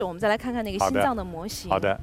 我们再来看看那个心脏的模型。 好的。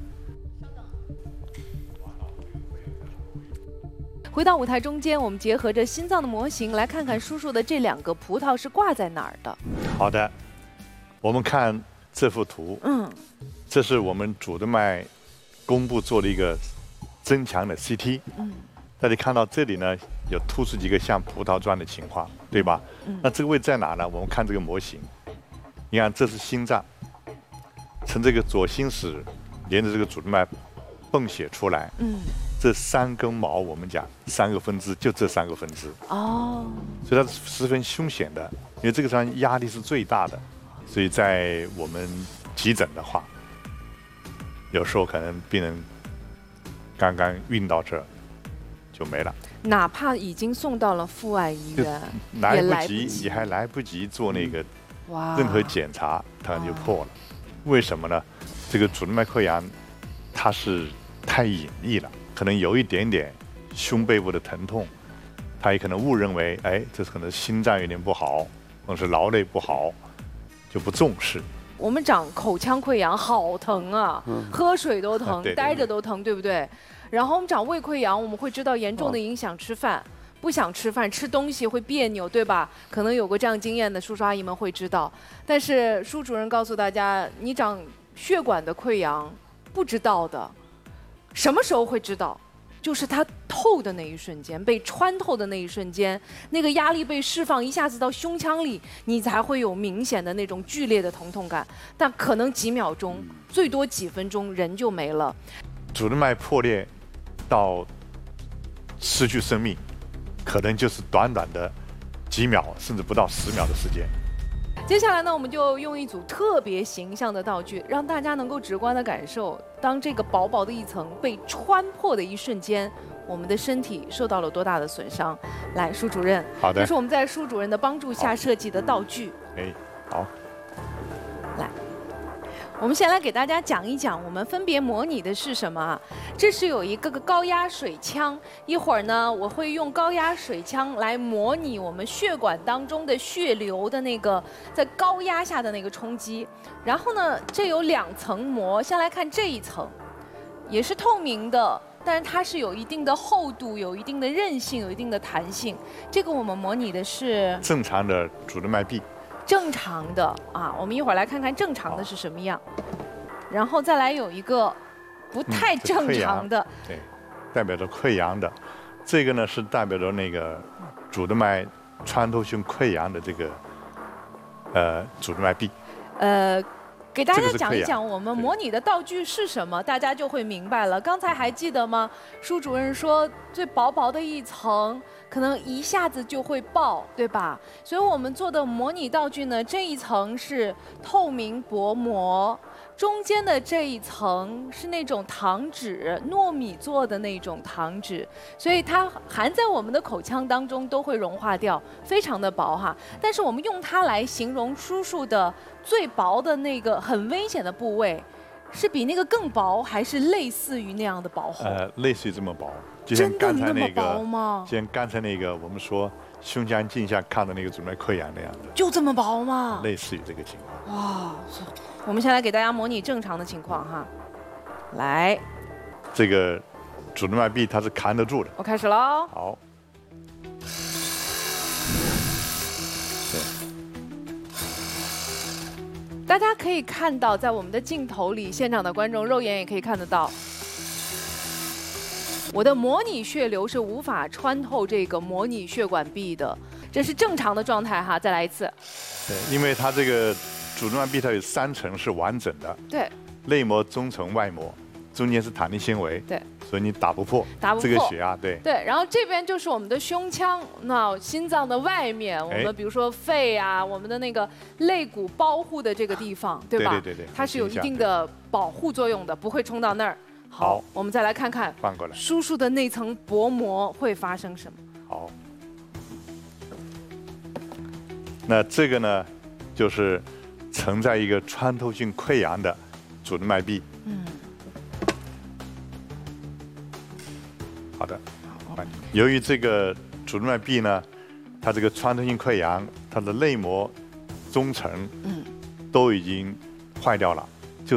回到舞台中间，我们结合着心脏的模型来看看叔叔的这2个葡萄是挂在哪儿的。 好的，我们看这幅图。这是我们主动脉弓部做了一个增强的 CT。大家看到这里呢，有突出几个像葡萄状的情况，对吧？那这个位置在哪呢？我们看这个模型，你看这是心脏，从这个左心室连着这个主动脉泵血出来。这3根毛，我们讲3个分支，就这3个分支。所以它是十分凶险的，因为这个地方压力是最大的，所以在我们急诊的话，有时候可能病人刚刚运到这儿就没了。 哪怕已经送到了阜外医院， 来不及，你还来不及做那个任何检查，它就破了。为什么呢？这个主动脉溃疡它是太隐匿了。可能有一点点胸背部的疼痛，他也可能误认为，哎，这可能心脏有点不好，或者是劳累不好，就不重视。 我们长口腔溃疡好疼啊，喝水都疼，待着都疼，对不对？然后我们长胃溃疡，我们会知道严重的影响吃饭，不想吃饭，吃东西会别扭，对吧？可能有过这样经验的叔叔阿姨们会知道。但是舒主任告诉大家，你长血管的溃疡，不知道的。什么时候会知道？就是它透的那一瞬间，被穿透的那一瞬间，那个压力被释放，一下子到胸腔里，你才会有明显的那种剧烈的疼痛感。但可能几秒钟，最多几分钟，人就没了。 主动脉破裂到失去生命，可能就是短短的几秒，甚至不到10秒的时间。 接下来呢，我们就用一组特别形象的道具，让大家能够直观的感受，当这个薄薄的一层被穿破的一瞬间，我们的身体受到了多大的损伤。来，舒主任， 好的， 这是我们在舒主任的帮助下设计的道具。 好， 来。我们先来给大家讲一讲，我们分别模拟的是什么啊？这是有一个高压水枪，一会儿呢，我会用高压水枪来模拟我们血管当中的血流的那个在高压下的那个冲击。然后呢，这有2层膜，先来看这一层，也是透明的，但是它是有一定的厚度、有一定的韧性、有一定的弹性。这个我们模拟的是正常的主动脉壁。 正常的啊，我们一会儿来看看正常的是什么样，然后再来有一个不太正常的， 对，代表着溃疡的，这个呢是代表着那个主动脉穿透性溃疡的这个主动脉壁。 给大家讲一讲我们模拟的道具是什么，大家就会明白了。刚才还记得吗？舒主任说最薄薄的一层，可能一下子就会爆，对吧？所以我们做的模拟道具呢，这一层是透明薄膜，中间的这一层是那种糖纸，糯米做的那种糖纸，所以它含在我们的口腔当中都会融化掉，非常的薄哈。但是我们用它来形容叔叔的最薄的那个很危险的部位，是比那个更薄，还是类似于那样的薄厚？ 类似于这么薄，就像刚才那个， 真的那么薄吗？ 就像刚才那个我们说胸腔镜下看的那个主动脉溃疡那样的， 就这么薄吗？ 类似于这个情况。 哇，我们先来给大家模拟正常的情况哈，来， 这个主动脉壁它是扛得住的。 我开始喽。 好。 大家可以看到，在我们的镜头里，现场的观众肉眼也可以看得到，我的模拟血流是无法穿透这个模拟血管壁的，这是正常的状态哈。再来一次。 对，因为它这个主动脉壁它有3层是完整的。 对。 内膜、中层、外膜，中间是弹力纤维。 对。 所以你打不破。 打不破。 这个血压，对。 对，然后这边就是我们的胸腔，那心脏的外面，我们比如说肺啊，我们的那个肋骨包护的这个地方，对吧？ 对。 它是有一定的保护作用的，不会冲到那儿。好，我们再来看看， 翻过来， 叔叔的那层薄膜会发生什么？ 好，那这个呢，就是存在一个穿透性溃疡的主动脉壁。好的。由于这个主动脉壁呢，它这个穿透性溃疡，它的内膜、中层，都已经坏掉了。